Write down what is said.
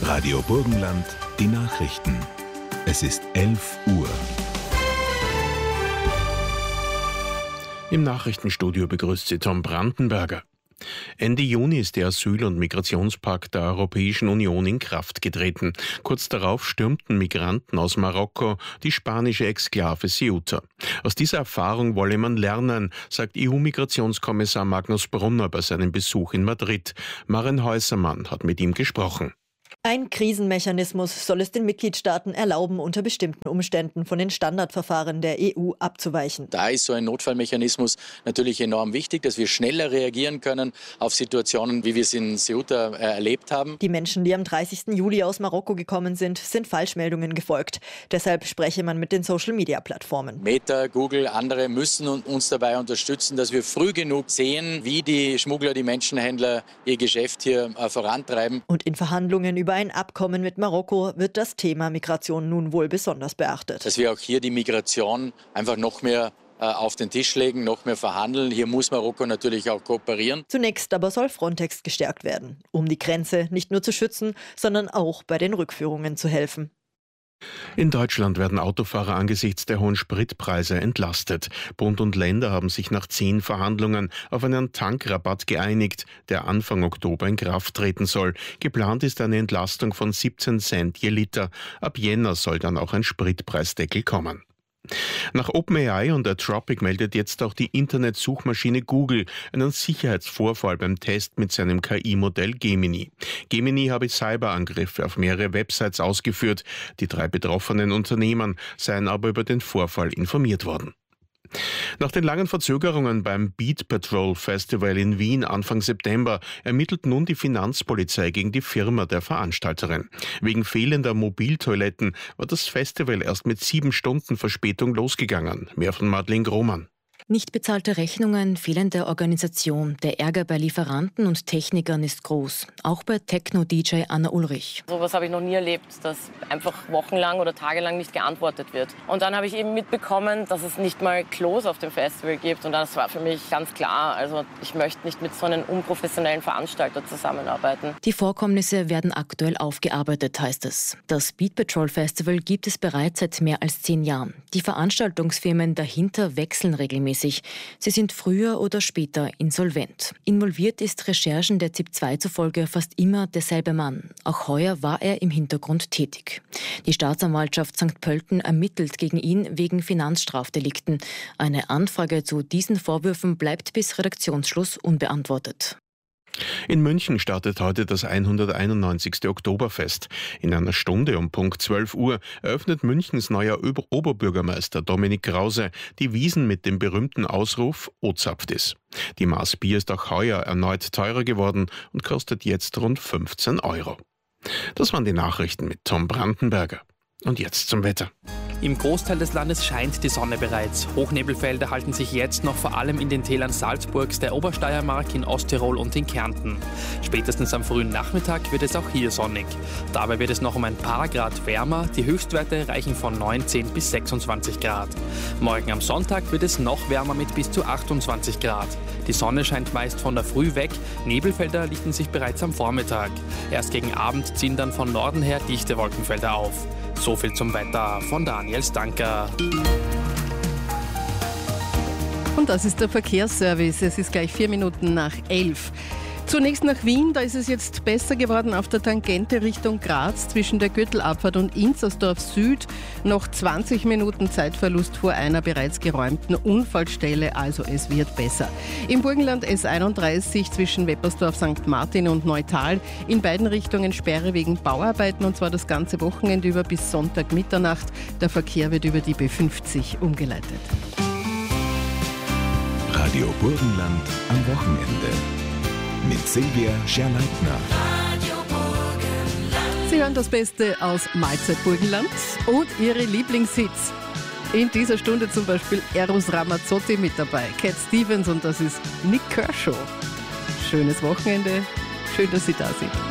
Radio Burgenland, die Nachrichten. Es ist 11 Uhr. Im Nachrichtenstudio begrüßt Sie Tom Brandenberger. Ende Juni ist der Asyl- und Migrationspakt der Europäischen Union in Kraft getreten. Kurz darauf stürmten Migranten aus Marokko die spanische Exklave Ceuta. Aus dieser Erfahrung wolle man lernen, sagt EU-Migrationskommissar Magnus Brunner bei seinem Besuch in Madrid. Maren Häusermann hat mit ihm gesprochen. Ein Krisenmechanismus soll es den Mitgliedstaaten erlauben, unter bestimmten Umständen von den Standardverfahren der EU abzuweichen. Da ist so ein Notfallmechanismus natürlich enorm wichtig, dass wir schneller reagieren können auf Situationen, wie wir es in Ceuta erlebt haben. Die Menschen, die am 30. Juli aus Marokko gekommen sind Falschmeldungen gefolgt. Deshalb spreche man mit den Social-Media-Plattformen. Meta, Google, andere müssen uns dabei unterstützen, dass wir früh genug sehen, wie die Schmuggler, die Menschenhändler ihr Geschäft hier vorantreiben. Und in Verhandlungen über ein Abkommen mit Marokko wird das Thema Migration nun wohl besonders beachtet. Dass wir auch hier die Migration einfach noch mehr auf den Tisch legen, noch mehr verhandeln. Hier muss Marokko natürlich auch kooperieren. Zunächst aber soll Frontex gestärkt werden, um die Grenze nicht nur zu schützen, sondern auch bei den Rückführungen zu helfen. In Deutschland werden Autofahrer angesichts der hohen Spritpreise entlastet. Bund und Länder haben sich nach 10 Verhandlungen auf einen Tankrabatt geeinigt, der Anfang Oktober in Kraft treten soll. Geplant ist eine Entlastung von 17 Cent je Liter. Ab Jänner soll dann auch ein Spritpreisdeckel kommen. Nach OpenAI und Anthropic meldet jetzt auch die Internetsuchmaschine Google einen Sicherheitsvorfall beim Test mit seinem KI-Modell Gemini. Gemini habe Cyberangriffe auf mehrere Websites ausgeführt. Die 3 betroffenen Unternehmen seien aber über den Vorfall informiert worden. Nach den langen Verzögerungen beim Beat Patrol Festival in Wien Anfang September ermittelt nun die Finanzpolizei gegen die Firma der Veranstalterin. Wegen fehlender Mobiltoiletten war das Festival erst mit 7 Stunden Verspätung losgegangen. Mehr von Madeleine Grohmann. Nicht bezahlte Rechnungen, fehlende Organisation, der Ärger bei Lieferanten und Technikern ist groß. Auch bei Techno-DJ Anna Ulrich. Sowas habe ich noch nie erlebt, dass einfach wochenlang oder tagelang nicht geantwortet wird. Und dann habe ich eben mitbekommen, dass es nicht mal Klos auf dem Festival gibt. Und das war für mich ganz klar. Also ich möchte nicht mit so einem unprofessionellen Veranstalter zusammenarbeiten. Die Vorkommnisse werden aktuell aufgearbeitet, heißt es. Das Beat Patrol Festival gibt es bereits seit mehr als 10 Jahren. Die Veranstaltungsfirmen dahinter wechseln regelmäßig. Sie sind früher oder später insolvent. Involviert ist Recherchen der ZIP 2 zufolge fast immer derselbe Mann. Auch heuer war er im Hintergrund tätig. Die Staatsanwaltschaft St. Pölten ermittelt gegen ihn wegen Finanzstrafdelikten. Eine Anfrage zu diesen Vorwürfen bleibt bis Redaktionsschluss unbeantwortet. In München startet heute das 191. Oktoberfest. In einer Stunde um Punkt 12 Uhr eröffnet Münchens neuer Oberbürgermeister Dominik Krause die Wiesn mit dem berühmten Ausruf "O zapft is". Die Maß Bier ist auch heuer erneut teurer geworden und kostet jetzt rund 15 €. Das waren die Nachrichten mit Tom Brandenberger. Und jetzt zum Wetter. Im Großteil des Landes scheint die Sonne bereits. Hochnebelfelder halten sich jetzt noch vor allem in den Tälern Salzburgs, der Obersteiermark, in Osttirol und in Kärnten. Spätestens am frühen Nachmittag wird es auch hier sonnig. Dabei wird es noch um ein paar Grad wärmer. Die Höchstwerte reichen von 19 bis 26 Grad. Morgen am Sonntag wird es noch wärmer mit bis zu 28 Grad. Die Sonne scheint meist von der Früh weg. Nebelfelder lichten sich bereits am Vormittag. Erst gegen Abend ziehen dann von Norden her dichte Wolkenfelder auf. So viel zum Wetter von Daniel Stanker. Und das ist der Verkehrsservice. Es ist gleich 4 Minuten nach 11. Zunächst nach Wien, da ist es jetzt besser geworden auf der Tangente Richtung Graz zwischen der Gürtelabfahrt und Inzersdorf Süd. Noch 20 Minuten Zeitverlust vor einer bereits geräumten Unfallstelle, also es wird besser. Im Burgenland S31 zwischen Weppersdorf, St. Martin und Neutal. In beiden Richtungen Sperre wegen Bauarbeiten und zwar das ganze Wochenende über bis Sonntag Mitternacht. Der Verkehr wird über die B50 umgeleitet. Radio Burgenland am Wochenende. Mit Silvia Scherleitner. Sie hören das Beste aus Mahlzeit Burgenland und Ihre Lieblingshits. In dieser Stunde zum Beispiel Eros Ramazzotti mit dabei, Cat Stevens und das ist Nick Kershaw. Schönes Wochenende, schön, dass Sie da sind.